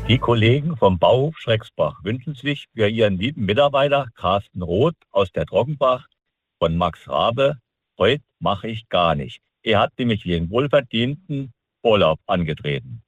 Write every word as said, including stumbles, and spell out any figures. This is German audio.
Die Kollegen vom Bauhof Schrecksbach wünschen sich für ihren lieben Mitarbeiter Carsten Roth aus der Trockenbach von Max Rabe: Heute mache ich gar nicht. Er hat nämlich ihren wohlverdienten Urlaub angetreten.